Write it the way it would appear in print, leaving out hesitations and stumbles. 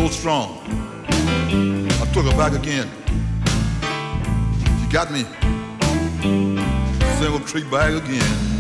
strong. I took her back again. She got me. Single Creek back again.